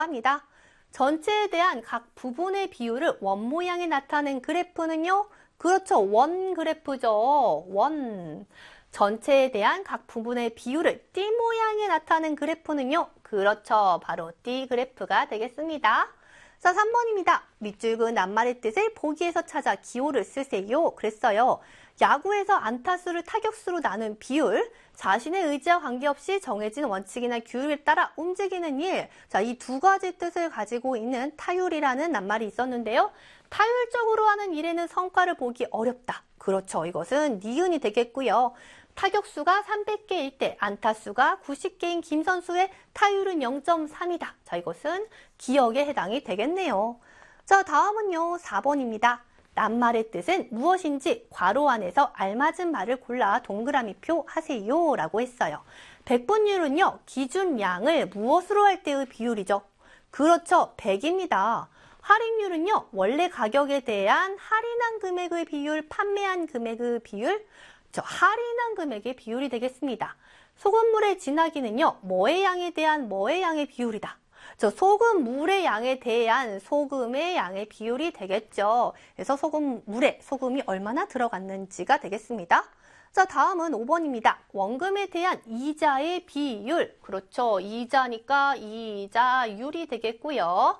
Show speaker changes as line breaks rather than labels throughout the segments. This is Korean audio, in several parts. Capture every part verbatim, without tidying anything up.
합니다. 전체에 대한 각 부분의 비율을 원 모양에 나타낸 그래프는요. 그렇죠. 원 그래프죠. 원. 전체에 대한 각 부분의 비율을 띠 모양에 나타낸 그래프는요. 그렇죠. 바로 띠 그래프가 되겠습니다. 자, 삼 번입니다. 밑줄근 낱말의 뜻을 보기에서 찾아 기호를 쓰세요. 그랬어요. 야구에서 안타수를 타격수로 나눈 비율, 자신의 의지와 관계없이 정해진 원칙이나 규율에 따라 움직이는 일. 자, 이 두 가지 뜻을 가지고 있는 타율이라는 낱말이 있었는데요. 타율적으로 하는 일에는 성과를 보기 어렵다. 그렇죠. 이것은 니은이 되겠고요. 타격수가 삼백 개일 때 안타수가 구십 개인 김 선수의 타율은 영 점 삼이다. 자, 이것은 기억에 해당이 되겠네요. 자, 다음은요. 사 번입니다. 낱말의 뜻은 무엇인지 괄호 안에서 알맞은 말을 골라 동그라미표 하세요 라고 했어요. 백분율은요. 기준량을 무엇으로 할 때의 비율이죠? 그렇죠. 백입니다. 할인율은요. 원래 가격에 대한 할인한 금액의 비율, 판매한 금액의 비율, 저 할인한 금액의 비율이 되겠습니다. 소금물의 진하기는요. 뭐의 양에 대한 뭐의 양의 비율이다. 저 소금물의 양에 대한 소금의 양의 비율이 되겠죠. 그래서 소금물에 소금이 얼마나 들어갔는지가 되겠습니다. 자, 다음은 오 번입니다. 원금에 대한 이자의 비율. 그렇죠. 이자니까 이자율이 되겠고요.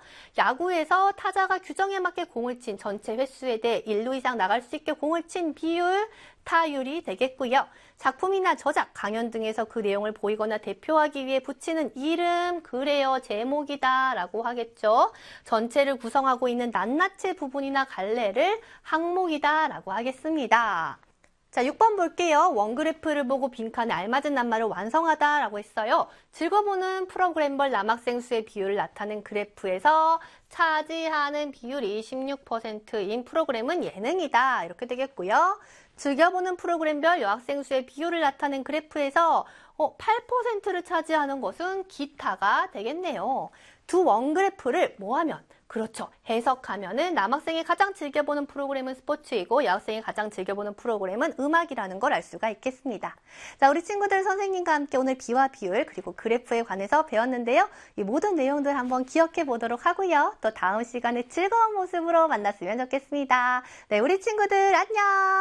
야구에서 타자가 규정에 맞게 공을 친 전체 횟수에 대해 일 루 이상 나갈 수 있게 공을 친 비율, 타율이 되겠고요. 작품이나 저작, 강연 등에서 그 내용을 보이거나 대표하기 위해 붙이는 이름, 글에요, 제목이다 라고 하겠죠. 전체를 구성하고 있는 낱낱의 부분이나 갈래를 항목이다 라고 하겠습니다. 자, 육 번 볼게요. 원그래프를 보고 빈칸에 알맞은 낱말을 완성하다 라고 했어요. 즐거보는 프로그램별 남학생 수의 비율을 나타낸 그래프에서 차지하는 비율이 십육 퍼센트인 프로그램은 예능이다. 이렇게 되겠고요. 즐겨보는 프로그램별 여학생 수의 비율을 나타낸 그래프에서 어, 팔 퍼센트를 차지하는 것은 기타가 되겠네요. 두 원그래프를 뭐하면? 그렇죠. 해석하면은 남학생이 가장 즐겨보는 프로그램은 스포츠이고 여학생이 가장 즐겨보는 프로그램은 음악이라는 걸 알 수가 있겠습니다. 자, 우리 친구들 선생님과 함께 오늘 비와 비율 그리고 그래프에 관해서 배웠는데요. 이 모든 내용들 한번 기억해 보도록 하고요. 또 다음 시간에 즐거운 모습으로 만났으면 좋겠습니다. 네, 우리 친구들 안녕!